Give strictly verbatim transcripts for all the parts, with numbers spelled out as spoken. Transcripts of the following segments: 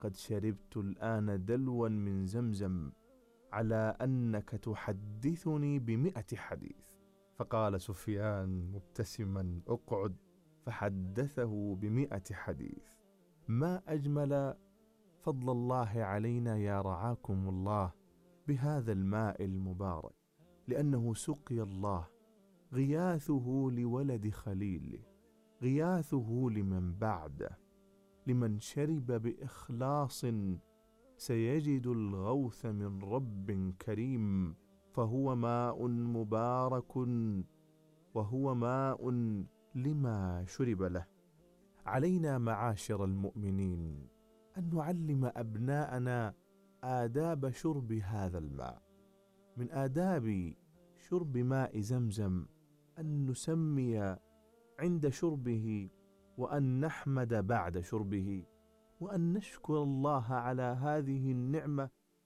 قد شربت الآن دلوا من زمزم على أنك تحدثني بمئة حديث. فقال سفيان مبتسما: اقعد. فحدثه بمئة حديث. ما أجمل فضل الله علينا يا رعاكم الله بهذا الماء المبارك، لأنه سقي الله، غياثه لولد خليله، غياثه لمن بعده، لمن شرب بإخلاص سيجد الغوث من رب كريم. فهو ماء مبارك، وهو ماء لما شرب له. علينا معاشر المؤمنين أن نعلم أبناءنا آداب شرب هذا الماء. من آداب شرب ماء زمزم أن نسمي عند شربه، وأن نحمد بعد شربه، وأن نشكر الله على هذه النعمة،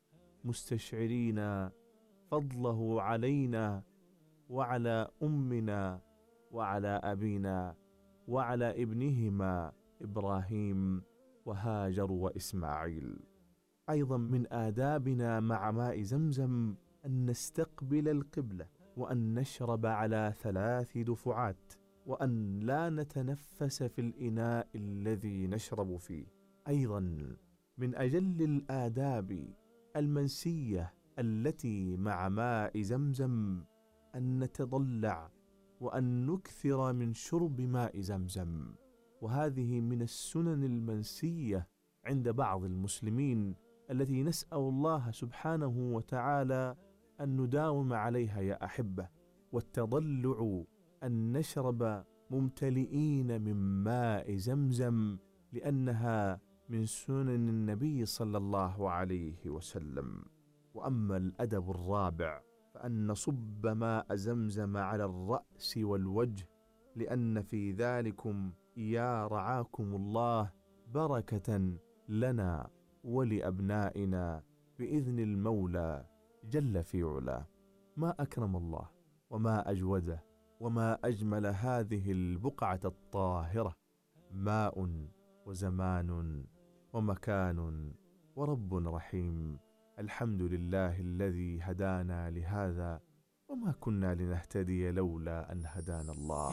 مستشعرين فضله علينا وعلى أمنا وعلى أبينا وعلى ابنهما إبراهيم وهاجر وإسماعيل. أيضا من آدابنا مع ماء زمزم أن نستقبل القبلة، وأن نشرب على ثلاث دفعات، وأن لا نتنفس في الإناء الذي نشرب فيه. أيضا من أجل الآداب المنسية التي مع ماء زمزم أن نتضلع وأن نكثر من شرب ماء زمزم. وهذه من السنن المنسية عند بعض المسلمين التي نسأل الله سبحانه وتعالى أن نداوم عليها يا أحبة. والتضلع أن نشرب ممتلئين من ماء زمزم، لأنها من سنن النبي صلى الله عليه وسلم. وأما الأدب الرابع فأن نصب ماء زمزم على الرأس والوجه، لأن في ذلكم يا رعاكم الله بركة لنا ولأبنائنا بإذن المولى جل في علاه. ما أكرم الله وما أجوده وما أجمل هذه البقعة الطاهرة، ماء وزمان ومكان ورب رحيم. الحمد لله الذي هدانا لهذا، وما كنا لنهتدي لولا أن هدانا الله.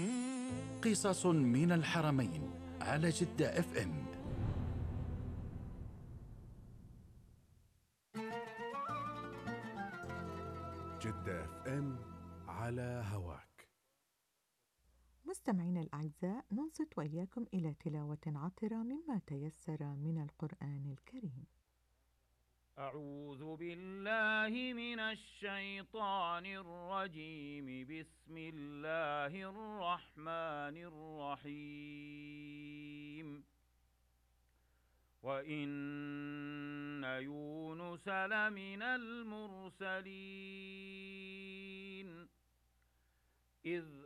قصص من الحرمين على جدة اف ام. جدة اف ام على هواك. مستمعينا الأعزاء، ننصت وإياكم إلى تلاوة عطرة مما تيسر من القرآن الكريم. أعوذ بالله من الشيطان الرجيم. بسم الله الرحمن الرحيم. وإن يونس لمن المرسلين إذ